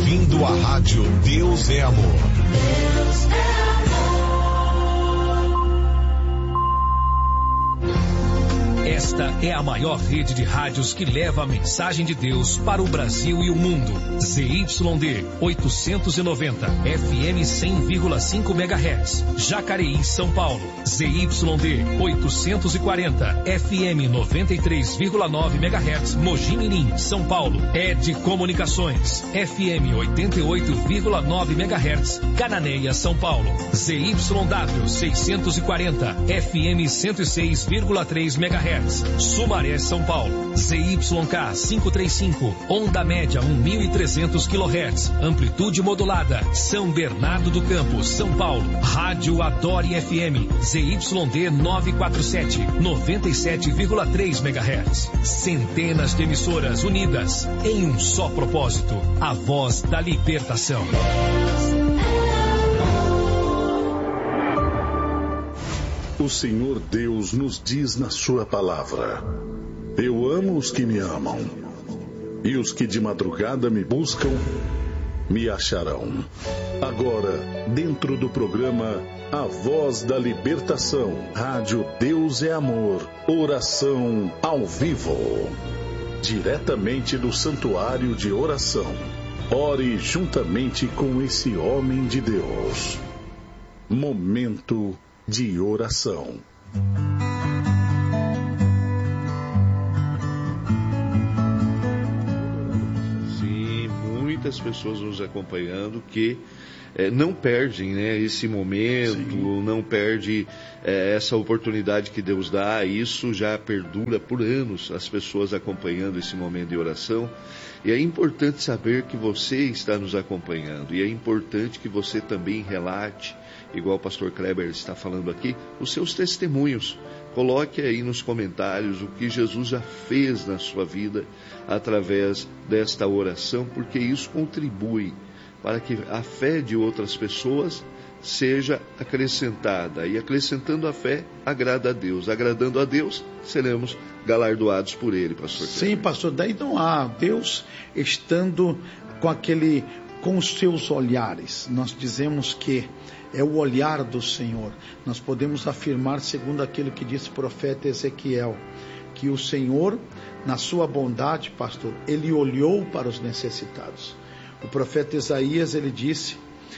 ouvindo a rádio Deus é Amor. Deus é Esta é a maior rede de rádios que leva a mensagem de Deus para o Brasil e o mundo. ZYD 890, FM 100,5 MHz, Jacareí, São Paulo. ZYD 840, FM 93,9 MHz, Mogi Mirim, São Paulo. ED Comunicações, FM 88,9 MHz, Cananéia, São Paulo. ZYW 640, FM 106,3 MHz. Sumaré, São Paulo. ZYK 535, onda média 1.300 kHz, amplitude modulada, São Bernardo do Campo, São Paulo. Rádio Adore FM, ZYD 947, 97,3 MHz. Centenas de emissoras unidas em um só propósito, a voz da libertação. O Senhor Deus nos diz na sua palavra: eu amo os que me amam, e os que de madrugada me buscam, me acharão. Agora, dentro do programa A Voz da Libertação, Rádio Deus é Amor, oração ao vivo, diretamente do Santuário de Oração. Ore juntamente com esse homem de Deus. Momento de oração. Sim, muitas pessoas nos acompanhando que não perdem, né, esse momento. Sim. Não perde essa oportunidade que Deus dá. Isso já perdura por anos, as pessoas acompanhando esse momento de oração. E é importante saber que você está nos acompanhando, e é importante que você também relate, igual o pastor Kleber está falando aqui, os seus testemunhos. Coloque aí nos comentários o que Jesus já fez na sua vida através desta oração, porque isso contribui para que a fé de outras pessoas seja acrescentada. E acrescentando a fé, agrada a Deus. Agradando a Deus, seremos galardoados por Ele, pastor Kleber. Sim, pastor, daí não há Deus estando com os seus olhares. Nós dizemos que é o olhar do Senhor. Nós podemos afirmar, segundo aquilo que disse o profeta Ezequiel, que o Senhor, na sua bondade, pastor, Ele olhou para os necessitados. O profeta Isaías, ele disse,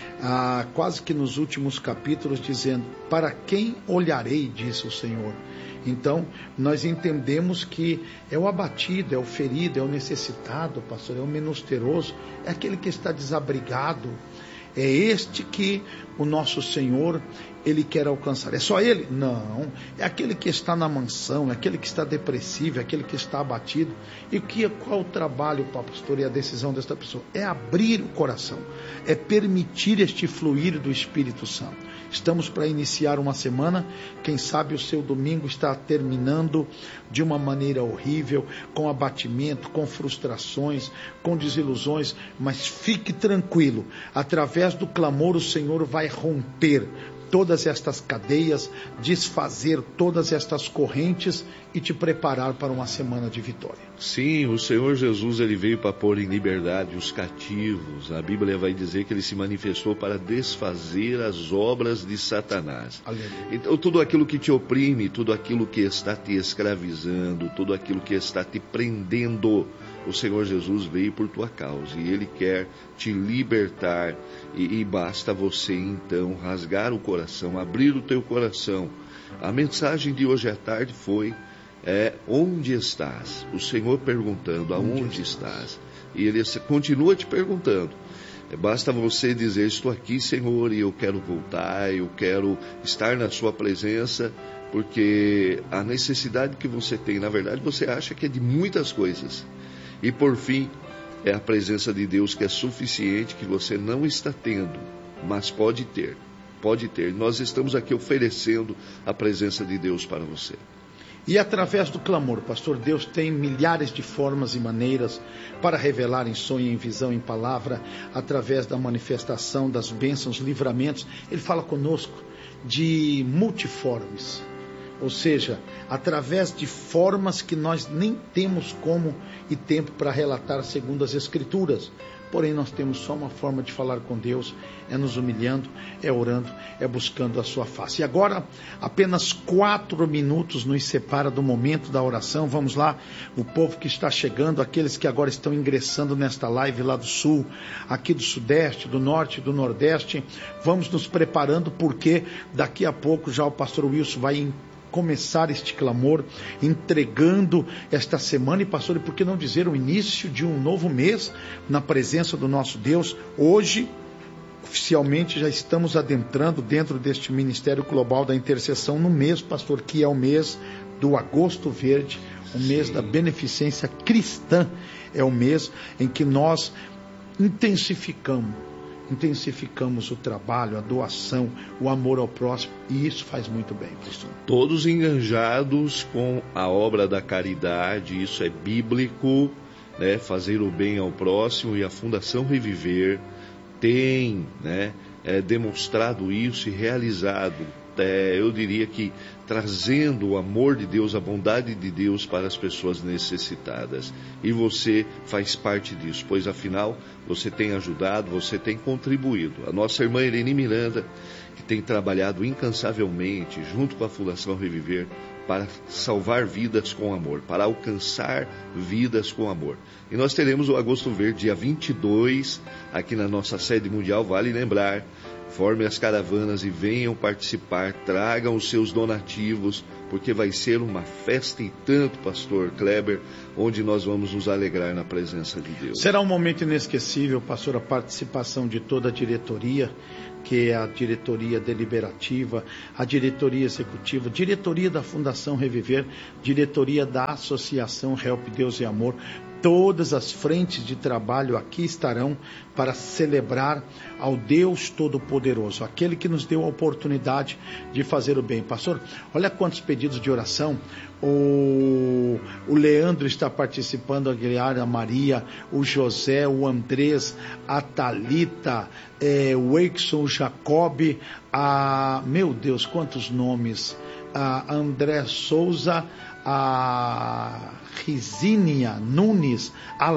quase que nos últimos capítulos, dizendo: para quem olharei, disse o Senhor. Então, nós entendemos que é o abatido, é o ferido, é o necessitado, pastor, é o menesteroso, é aquele que está desabrigado. É este que o nosso Senhor, Ele quer alcançar. É só Ele? Não. É aquele que está na mansão, é aquele que está depressivo, é aquele que está abatido. E qual o trabalho, pastor, e a decisão desta pessoa? É abrir o coração, é permitir este fluir do Espírito Santo. Estamos para iniciar uma semana, quem sabe o seu domingo está terminando de uma maneira horrível, com abatimento, com frustrações, com desilusões, mas fique tranquilo, através do clamor o Senhor vai romper todas estas cadeias, desfazer todas estas correntes e te preparar para uma semana de vitória. Sim, o Senhor Jesus, Ele veio para pôr em liberdade os cativos. A Bíblia vai dizer que Ele se manifestou para desfazer as obras de Satanás. Aleluia. Então, tudo aquilo que te oprime, tudo aquilo que está te escravizando, tudo aquilo que está te prendendo, o Senhor Jesus veio por tua causa e Ele quer te libertar, e basta você então rasgar o coração, abrir o teu coração. A mensagem de hoje à tarde foi: onde estás? O Senhor perguntando: aonde estás? E Ele continua te perguntando. Basta você dizer: estou aqui, Senhor, e eu quero voltar, eu quero estar na sua presença, porque a necessidade que você tem, na verdade, você acha que é de muitas coisas. E por fim, é a presença de Deus que é suficiente, que você não está tendo, mas pode ter. Pode ter. Nós estamos aqui oferecendo a presença de Deus para você. E através do clamor, pastor, Deus tem milhares de formas e maneiras para revelar em sonho, em visão, em palavra, através da manifestação das bênçãos, livramentos. Ele fala conosco de multiformes. Ou seja, através de formas que nós nem temos como e tempo para relatar segundo as Escrituras. Porém, nós temos só uma forma de falar com Deus, é nos humilhando, é orando, é buscando a sua face. E agora, apenas 4 minutos nos separa do momento da oração. Vamos lá, o povo que está chegando, aqueles que agora estão ingressando nesta live lá do sul, aqui do sudeste, do norte, do nordeste. Vamos nos preparando, porque daqui a pouco já o pastor Wilson vai começar este clamor, entregando esta semana, e pastor, e por que não dizer o início de um novo mês na presença do nosso Deus? Hoje, oficialmente, já estamos adentrando dentro deste Ministério Global da Intercessão no mês, pastor, que é o mês do Agosto Verde, o mês da beneficência cristã, é o mês em que nós intensificamos o trabalho, a doação, o amor ao próximo, e isso faz muito bem, pastor. Todos enganjados com a obra da caridade, isso é bíblico, né? Fazer o bem ao próximo, e a Fundação Reviver tem, né, demonstrado isso e realizado, eu diria que trazendo o amor de Deus, a bondade de Deus para as pessoas necessitadas. E você faz parte disso, pois afinal você tem ajudado, você tem contribuído. A nossa irmã Irene Miranda, que tem trabalhado incansavelmente junto com a Fundação Reviver para salvar vidas com amor, para alcançar vidas com amor. E nós teremos o Agosto Verde, dia 22, aqui na nossa sede mundial. Vale lembrar, formem as caravanas e venham participar, tragam os seus donativos, porque vai ser uma festa e tanto, pastor Kleber, onde nós vamos nos alegrar na presença de Deus. Será um momento inesquecível, pastor, a participação de toda a diretoria, que é a diretoria deliberativa, a diretoria executiva, diretoria da Fundação Reviver, diretoria da Associação Help Deus e Amor. Todas as frentes de trabalho aqui estarão para celebrar ao Deus Todo-Poderoso, aquele que nos deu a oportunidade de fazer o bem. Pastor, olha quantos pedidos de oração. O Leandro está participando, a Guilherme, a Maria, o José, o Andrés, a Thalita, oEixon, o Jacob, meu Deus, quantos nomes, a André Souza, a Risínia Nunes, a